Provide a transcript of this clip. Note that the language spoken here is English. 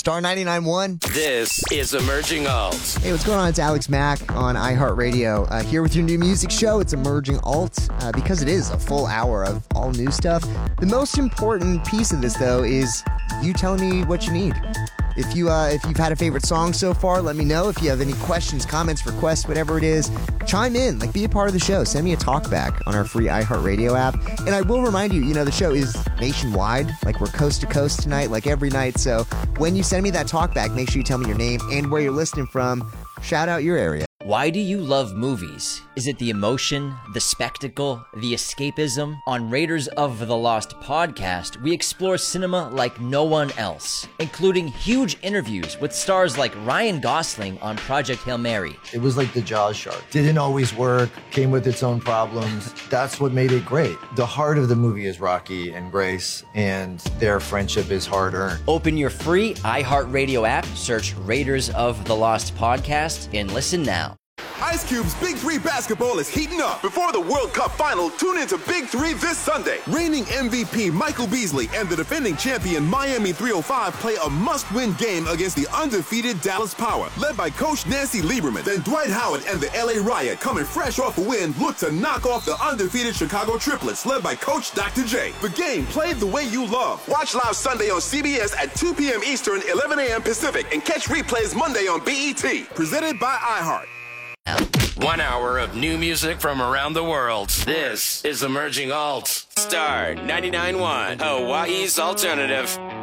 Star 99.1. This is Emerging Alt. Hey, what's going on? It's Alex Mack on iHeartRadio. Here with your new music show. It's Emerging Alt. Because it is a full hour of all new stuff. The most important piece of this, though, is you telling me what you need. If you've had a favorite song so far, let me know. If you have any questions, comments, requests, whatever it is, chime in. Be a part of the show. Send me a talkback on our free iHeartRadio app. And I will remind you, the show is nationwide. We're coast to coast tonight, every night. So when you send me that talkback, make sure you tell me your name and where you're listening from. Shout out your area. Why do you love movies? Is it the emotion, the spectacle, the escapism? On Raiders of the Lost podcast, we explore cinema like no one else, including huge interviews with stars like Ryan Gosling on Project Hail Mary. It was like the Jaws shark. Didn't always work, came with its own problems. That's what made it great. The heart of the movie is Rocky and Grace, and their friendship is hard-earned. Open your free iHeartRadio app, search Raiders of the Lost podcast, and listen now. Ice Cube's Big 3 basketball is heating up. Before the World Cup final, tune into Big 3 this Sunday. Reigning MVP Michael Beasley and the defending champion Miami 305 play a must-win game against the undefeated Dallas Power, led by Coach Nancy Lieberman. Then Dwight Howard and the LA Riot, coming fresh off a win, look to knock off the undefeated Chicago Triplets, led by Coach Dr. J. The game played the way you love. Watch live Sunday on CBS at 2 p.m. Eastern, 11 a.m. Pacific, and catch replays Monday on BET. Presented by iHeart. 1 hour of new music from around the world. This is Emerging Alt. Star 99.1, Hawaii's alternative.